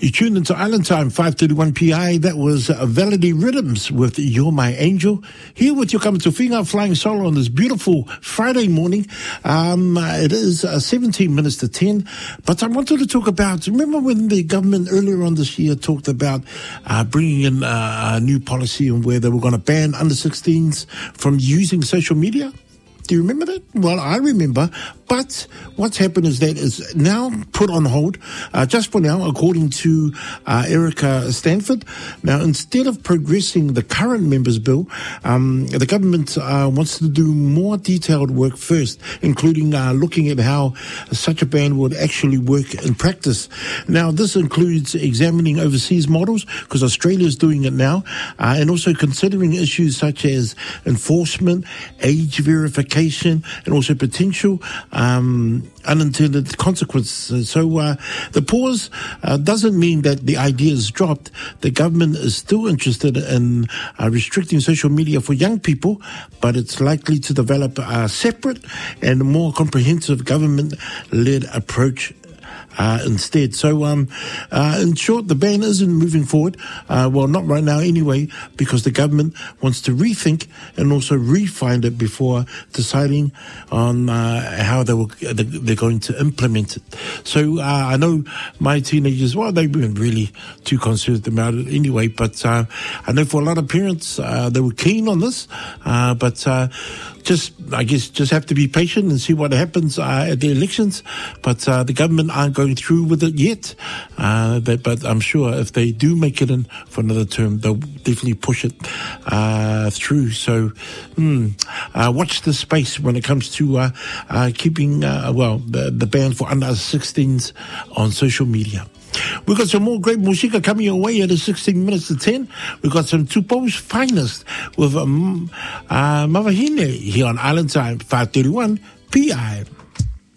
You tuned into Island Time, 5:31 PI. That was Validity Rhythms with You're My Angel. Here with your coming to Whinga Flying Solo on this beautiful Friday morning. It is 17 minutes to 10. But I wanted to talk about, remember when the government earlier on this year talked about bringing in a new policy and where they were going to ban under 16s from using social media? Do you remember that? Well, I remember, but what's happened is that it's now put on hold, just for now, according to Erica Stanford. Now, instead of progressing the current members' bill, the government wants to do more detailed work first, including looking at how such a ban would actually work in practice. Now, this includes examining overseas models, because Australia is doing it now, and also considering issues such as enforcement, age verification, and also potential unintended consequences. So the pause doesn't mean that the idea is dropped. The government is still interested in restricting social media for young people, but it's likely to develop a separate and more comprehensive government-led approach instead. So, in short, the ban isn't moving forward. Well, not right now anyway, because the government wants to rethink and also refine it before deciding on how they're going to implement it. So, I know my teenagers, well, they weren't really too concerned about it anyway, but I know for a lot of parents, they were keen on this, but I guess just have to be patient and see what happens at the elections. But the government aren't going through with it yet. But I'm sure if they do make it in for another term, they'll definitely push it through. So watch the space when it comes to keeping the ban for under 16s on social media. We've got some more great music coming your way at 16 minutes to 10. We've got some Tupo's finest with Mavahine here on Island Time, 5:31 PI.